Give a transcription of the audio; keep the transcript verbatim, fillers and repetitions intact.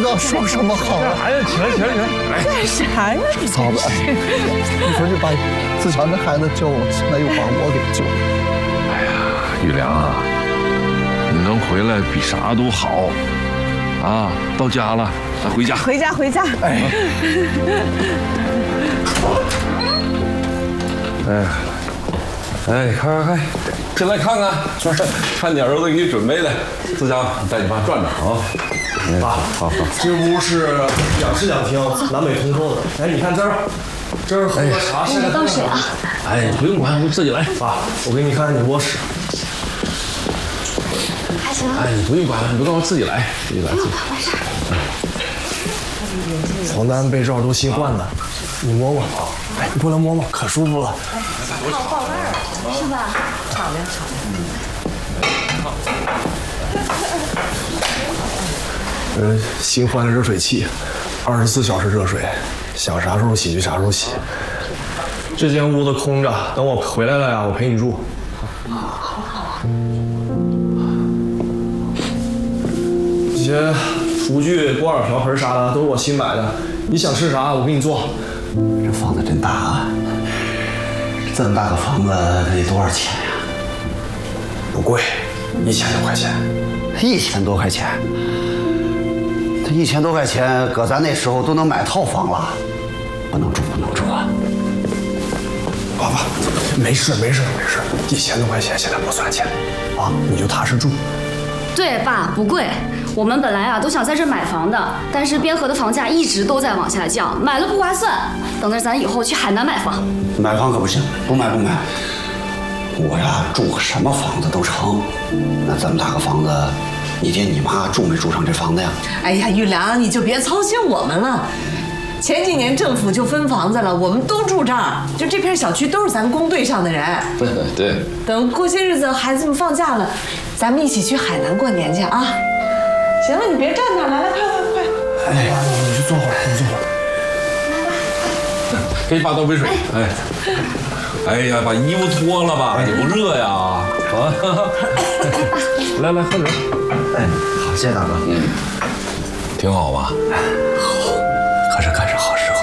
知道说什么好了。 孩子，起来起来起来！ 干啥呀？ 嫂子，你说你把自强的孩子救了，现在又把我给救了。 哎呀，玉良啊，你能回来比啥都好啊！到家了，咱回家。 回家回家。 哎。哎，哎，快快快，进来看看，看你儿子给你准备的，自强，带你爸转转啊。 爸，好好，这屋是两室两厅，南北通透的。哎，你看这儿，这儿喝个茶，晒晒倒水啊。 哎，不用管，我自己来。 爸，我给你看看你卧室。 还行。 哎，你不用管了，你不用，我自己来，自己来。 没事。 床单被罩都新换的，你摸摸。哎，你过来摸摸，可舒服了。 泡泡味儿是吧？敞亮敞亮。呃，新换的热水器，二十四小时热水，想啥时候洗就啥时候洗。这间屋子空着，等我回来了呀，我陪你住。好，好，好。这些厨具、锅碗瓢盆啥的都是我新买的，你想吃啥我给你做。 这房子真大啊！这么大个房子得多少钱呀？ 不贵，一千多块钱。 一千多块钱？这一千多块钱，搁咱那时候都能买套房了。不能住，不能住啊！ 爸爸，没事没事没事，一千多块钱现在不算钱啊，你就踏实住。 对，爸，不贵。我们本来啊都想在这买房的，但是边河的房价一直都在往下降，买了不划算。等着咱以后去海南买房。 买房可不行，不买不买。我呀住个什么房子都成。那这么大个房子，你爹你妈住没住上这房子呀？ 哎呀，玉良，你就别操心我们了。前几年政府就分房子了，我们都住这儿，就这片小区都是咱工队上的人。 对对。 等过些日子孩子们放假了，咱们一起去海南过年去啊！行了，你别站那儿，来来，快快快！ 哎呀，你你就坐会儿，你坐会儿。 给你爸倒杯水。哎，哎呀，把衣服脱了吧，你不热呀？啊，来来，喝水。 哎，好，谢谢大哥。 嗯，挺好吧？ 好，可是可是好使。